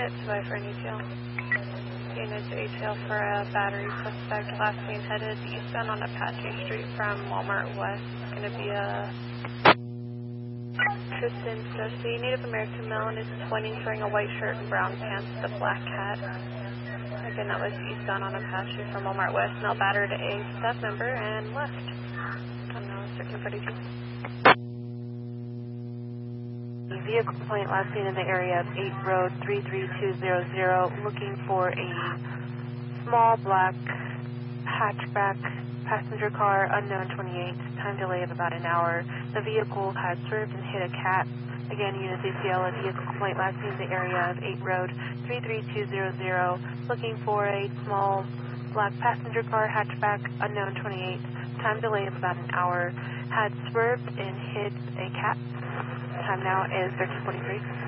target, survive for an ATL. Unit to ATL for a battery suspect, last seen headed eastbound on Apache Street from Walmart West. It's going to be a Tristan Stossy, Native American male, in his 20s, wearing a white shirt and brown pants with a black hat. Again, that was eastbound on Apache from Walmart West. Male battered a staff member and left. I'm now circling 42. The vehicle complaint last seen in the area of 8 Road 33200, looking for a small black hatchback passenger car, unknown 28, time delay of about an hour. The vehicle had swerved and hit a cat. Again, units ATL, a vehicle complaint last seen in the area of 8 Road 33200, looking for a small black passenger car, hatchback, unknown 28, time delay of about an hour, had swerved and hit a cat. Time now is 13:43.